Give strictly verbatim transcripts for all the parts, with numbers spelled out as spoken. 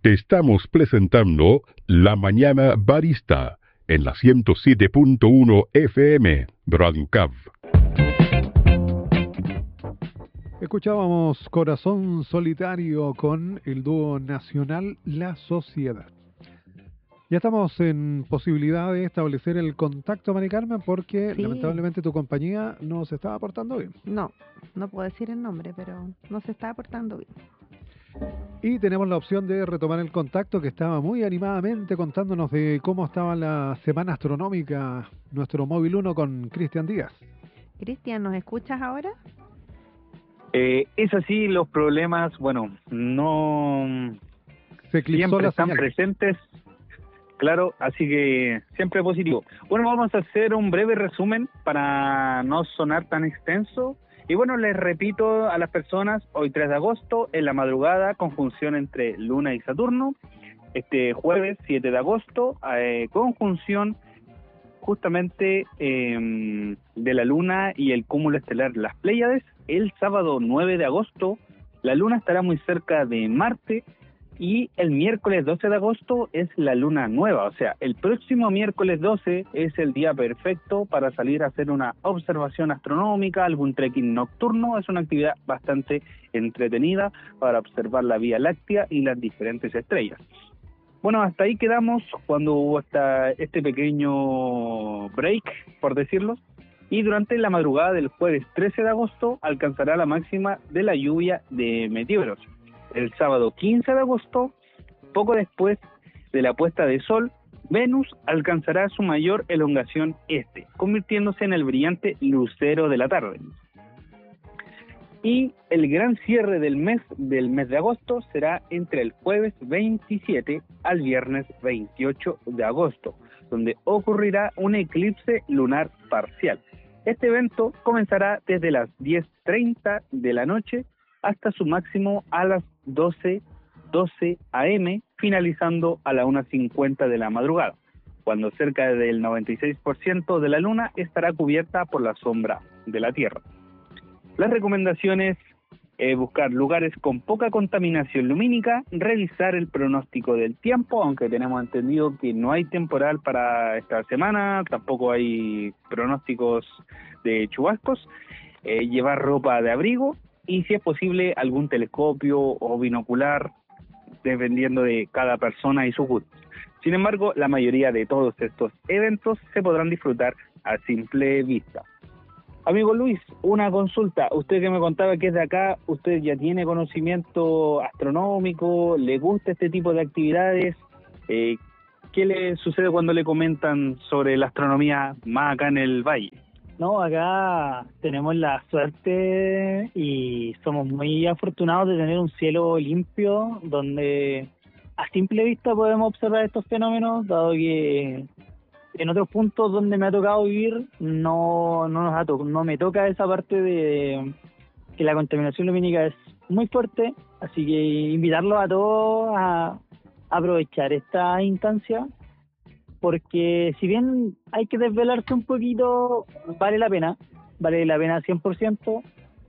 Te estamos presentando La Mañana Barista en la ciento siete punto uno F M, Brancab. Escuchábamos Corazón Solitario con el dúo nacional La Sociedad. Ya estamos en posibilidad de establecer el contacto, Mari Carmen, porque Sí. lamentablemente tu compañía no se estaba portando bien. No, no puedo decir el nombre, pero no se está portando bien. Y tenemos la opción de retomar el contacto, que estaba muy animadamente contándonos de cómo estaba la semana astronómica, nuestro móvil uno con Cristian Díaz. Cristian, ¿nos escuchas ahora? Eh, es así, los problemas, bueno, no Se eclipsó siempre la están señal. presentes, claro, así que siempre positivo. Bueno, vamos a hacer un breve resumen para no sonar tan extenso. Y bueno, les repito a las personas, hoy tres de agosto, en la madrugada, conjunción entre Luna y Saturno. Este jueves siete de agosto, eh, conjunción justamente eh, de la Luna y el cúmulo estelar, las Pléyades. El sábado nueve de agosto, la Luna estará muy cerca de Marte. Y el miércoles doce de agosto es la luna nueva, o sea, el próximo miércoles doce es el día perfecto para salir a hacer una observación astronómica, algún trekking nocturno. Es una actividad bastante entretenida para observar la Vía Láctea y las diferentes estrellas. Bueno, hasta ahí quedamos cuando hubo hasta este pequeño break, por decirlo, y durante la madrugada del jueves trece de agosto alcanzará la máxima de la lluvia de meteoros. El sábado quince de agosto, poco después de la puesta de sol, Venus alcanzará su mayor elongación este, convirtiéndose en el brillante lucero de la tarde. Y el gran cierre del mes del mes de agosto será entre el jueves veintisiete al viernes veintiocho de agosto, donde ocurrirá un eclipse lunar parcial. Este evento comenzará desde las diez treinta de la noche hasta su máximo a las doce a eme, finalizando a la una cincuenta de la madrugada, cuando cerca del noventa y seis por ciento de la luna estará cubierta por la sombra de la Tierra. Las recomendaciones: eh, buscar lugares con poca contaminación lumínica, revisar el pronóstico del tiempo, aunque tenemos entendido que no hay temporal para esta semana, tampoco hay pronósticos de chubascos, eh, llevar ropa de abrigo, y si es posible algún telescopio o binocular, dependiendo de cada persona y sus gustos. Sin embargo, la mayoría de todos estos eventos se podrán disfrutar a simple vista. Amigo Luis, una consulta. Usted que me contaba que es de acá, ¿usted ya tiene conocimiento astronómico? ¿Le gusta este tipo de actividades? Eh, ¿Qué le sucede cuando le comentan sobre la astronomía más acá en el valle? No, acá tenemos la suerte y somos muy afortunados de tener un cielo limpio donde a simple vista podemos observar estos fenómenos, dado que en otros puntos donde me ha tocado vivir no no nos ha to- no me toca esa parte de que la contaminación lumínica es muy fuerte, así que invitarlos a todos a aprovechar esta instancia, porque si bien hay que desvelarse un poquito, vale la pena, vale la pena cien por ciento,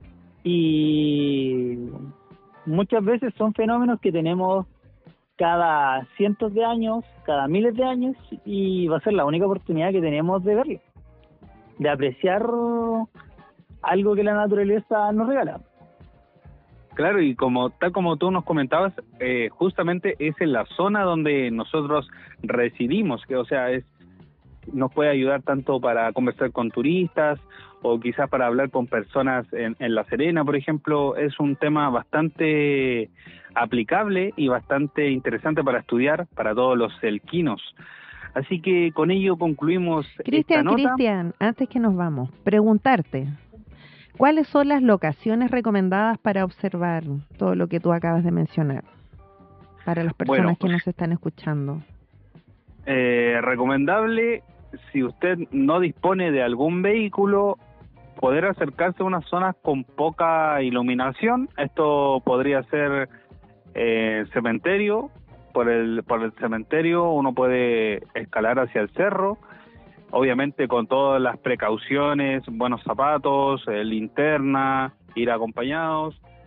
y muchas veces son fenómenos que tenemos cada cientos de años, cada miles de años, y va a ser la única oportunidad que tenemos de verlo, de apreciar algo que la naturaleza nos regala. Claro, y como tal como tú nos comentabas, eh, justamente es en la zona donde nosotros residimos, que o sea, es nos puede ayudar tanto para conversar con turistas o quizás para hablar con personas en, en La Serena, por ejemplo. Es un tema bastante aplicable y bastante interesante para estudiar para todos los celquinos. Así que con ello concluimos Cristian, esta nota. Cristian, antes que nos vamos, preguntarte, ¿cuáles son las locaciones recomendadas para observar todo lo que tú acabas de mencionar? Para las personas Bueno, que nos están escuchando. Eh, recomendable, si usted no dispone de algún vehículo, poder acercarse a unas zonas con poca iluminación. Esto podría ser eh, cementerio. Por el, por el cementerio uno puede escalar hacia el cerro, obviamente con todas las precauciones, buenos zapatos, eh, linterna, ir acompañados.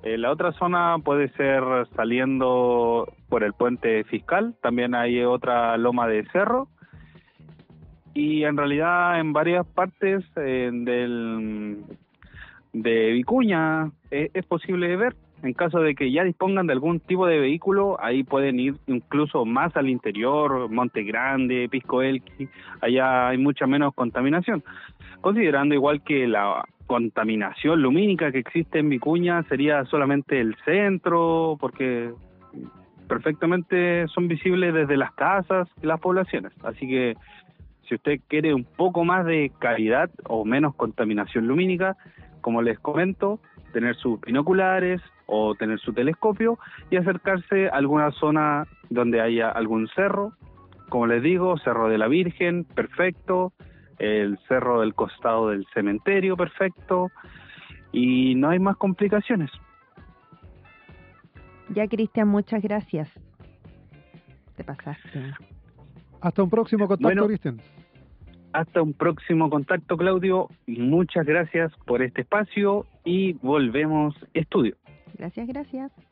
Eh, la otra zona puede ser saliendo por el puente Fiscal, también hay otra loma de cerro, y en realidad en varias partes eh, del de Vicuña eh, es posible ver. En caso de que ya dispongan de algún tipo de vehículo, ahí pueden ir incluso más al interior, Monte Grande, Pisco Elqui, allá hay mucha menos contaminación. Considerando igual que la contaminación lumínica que existe en Vicuña sería solamente el centro, porque perfectamente son visibles desde las casas y las poblaciones. Así que si usted quiere un poco más de calidad o menos contaminación lumínica, como les comento, tener sus binoculares o tener su telescopio y acercarse a alguna zona donde haya algún cerro, como les digo, Cerro de la Virgen, perfecto, el cerro del costado del cementerio, perfecto, y no hay más complicaciones. Ya, Cristian, muchas gracias. Te pasaste. Hasta un próximo contacto, Bueno, Cristian. Hasta un próximo contacto, Claudio. Muchas gracias por este espacio y volvemos estudio. Gracias, gracias.